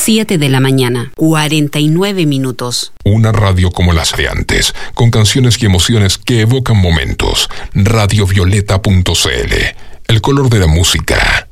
7 de la mañana, 49 minutos. Una radio como las de antes, con canciones y emociones que evocan momentos. Radiovioleta.cl, el color de la música.